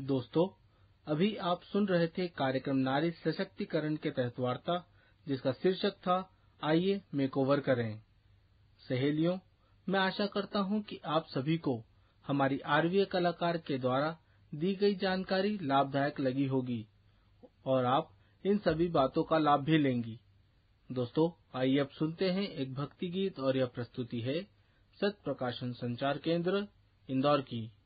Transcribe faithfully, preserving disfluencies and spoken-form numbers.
दोस्तों, अभी आप सुन रहे थे कार्यक्रम नारी सशक्तिकरण के तहत वार्ता, जिसका शीर्षक था आइए मेकओवर करें। सहेलियों, मैं आशा करता हूं कि आप सभी को हमारी आरवीए कलाकार के द्वारा दी गई जानकारी लाभदायक लगी होगी और आप इन सभी बातों का लाभ भी लेंगी। दोस्तों, आइए अब सुनते हैं एक भक्ति गीत और यह प्रस्तुति है सत्य प्रकाशन संचार केंद्र इंदौर की।